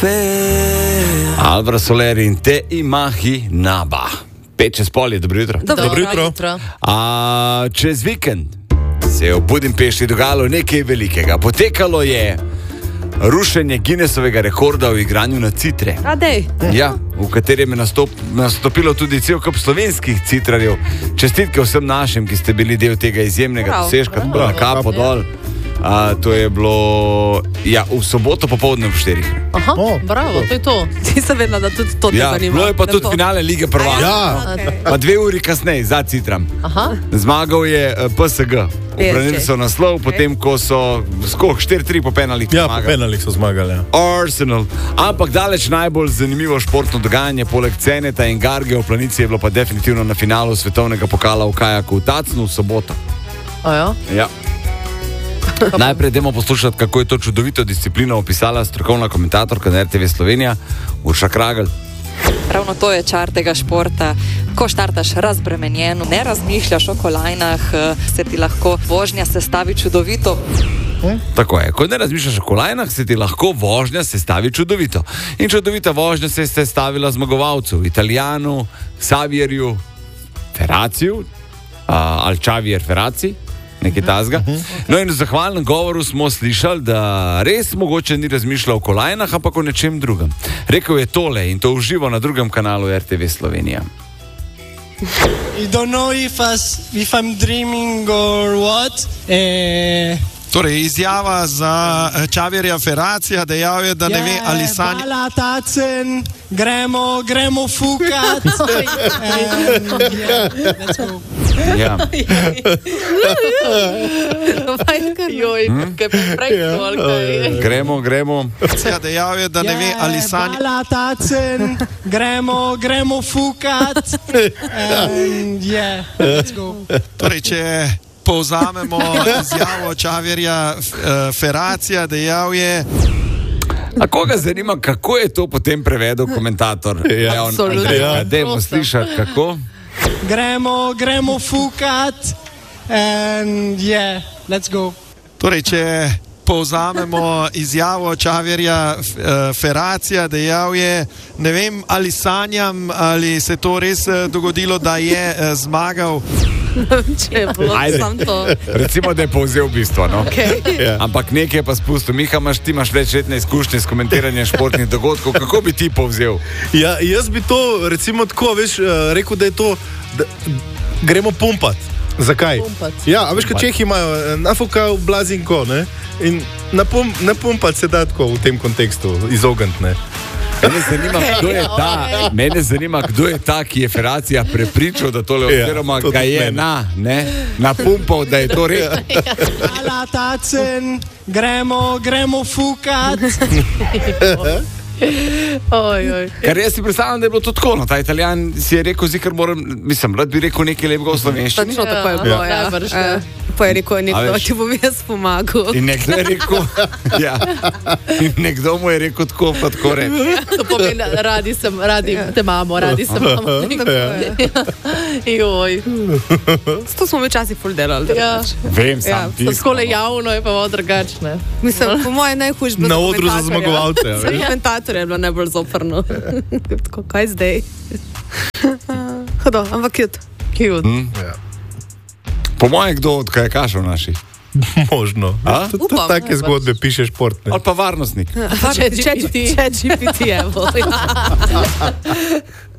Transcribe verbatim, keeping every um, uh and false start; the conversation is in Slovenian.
Alvaro Soler in te imahi naba. Pet čez pol je, dobro jutro. Dobro, Dobro jutro. jutro. A, čez vikend se je v Budimpešti dogajalo nekaj velikega. Potekalo je rušenje Guinnessovega rekorda v igranju na citre. A dej. Ja, v katerem je nastop, nastopilo tudi cel kup slovenskih citrarjev. Čestitke vsem našim, ki ste bili del tega izjemnega Prav, dosežka, prav. tako na kapo dol. A, to je bilo ja, v soboto popoldne v štirih. Aha, O, bravo, to je to. Ti se vedno, da tudi to te Ja, zanima. bilo je pa tudi Lepo. finale Lige prvakov. Ja. Pa dve uri kasneje, za citram. Aha. Zmagal je eh, P S G. Ubranili P S G. so naslov, okay. Potem ko so skok štiri tri po penalih Ja, po zmagali. penalih so zmagali. Ja. Arsenal. Ampak daleč najbolj zanimivo športno dogajanje, poleg Ceneta in Garge v Planici, je bilo pa definitivno na finalu svetovnega pokala v kajaku v Tacnu v soboto. Ojo. Ja. Najprej idemo poslušati, kako je to čudovito disciplino opisala strokovna komentatorka na R T V Slovenija, Urša Kragl. Ravno to je čar tega športa. Ko štartaš razbremenjeno, ne razmišljaš o kolajnah, se ti lahko vožnja sestavi čudovito. Tako je, ko ne razmišljaš o kolajnah, se ti lahko vožnja sestavi čudovito. In čudovita vožnja se je sestavila zmagovalcu, Italijanu, Xavierju Ferraciju, uh, ali Xavier Ferraci, nekaj tazga. No in v zahvalnem govoru smo slišali, da res mogoče ni razmišljal o kolajnah, ampak o nečem drugem. Rekel je tole in to uživo na drugem kanalu R T V Slovenija. I don't know if, as, if I'm dreaming or what. Eh, Torej, izjava za Xavierja Ferracija, dejal je, da ne ve, ali sanja. Hvala, Tacen, gremo, gremo fukat. Ja. Joj, kaj pa prej bolj, kaj. Gremo, gremo. Dejal je, da ne ve, ali sanja. Hvala, Tacen, gremo, gremo fukat. And yeah, let's go. Torej, če povzamemo izjavo Xavierja Ferracija, dejal je. A koga zanima, kako je to potem prevedel komentator? Ja, absolutno. Ja, dajmo slišati, kako. Gremo, gremo fukat. And yeah, let's go. Torej, če povzamemo izjavo Xavierja Ferracija, dejal je, ne vem, ali sanjam, ali se to res dogodilo, da je zmagal. Če je bilo Ajde. sam to. Recimo, da je povzel bistvo, no? Okay. Ja. Ampak nekaj je pa spustil. Miha, imaš, ti imaš večletne izkušnje s komentiranjem športnih dogodkov. Kako bi ti povzel? Ja, jaz bi to recimo tako, veš, eh, rekel, da je to, da gremo pumpat. Zakaj? Pumpat. Ja, a veš, kaj Čehi imajo, nafuka v blazinko, ne? In na, pum, na pumpat se da tako v tem kontekstu izogniti, ne? Mene zanima, kdo je ta, mene zanima, kdo je ta, ki je Ferracija prepričal, da tole, Ja, oziroma to ga tudi je mene. na, ne, napumpal, da je to res. Hvala, Tacen, gremo, gremo fukat. Oj, oj. Kar jaz si predstavljam, da je bilo to tako. No, ta Italijan si je rekel, zikar moram, mislim, rad bi rekel nekaj lepega v slovenščini. Točno tako je bilo, ja. Najbrž, ja. ja. Pa je rekel, A nekdo veš. ti bom jaz pomagal. In nekdo je rekel, ja, in nekdo mu je rekel tako, pa tako reče. To pomeni, radi, sem, radi te imamo, radi se imamo. Joj. To smo mi včasih ful delali. Ja. Vem, Ja, sam ti. tako le javno je pa malo drugačne. Mislim, po mojem najhujš bilo Na za odru za komentatorja. zmagovalce, a Za veš. komentatorja je bilo najbolj zoprno. Tako, kaj zdaj? Hodo, ampak cute. Cute. Ja. Po mojem, kdo od kajakašev naših? Možno. A? Tudi Upam, take najbrž. zgodbe piše športne. Ali pa varnostnik? Če G P T, če G P T, evo.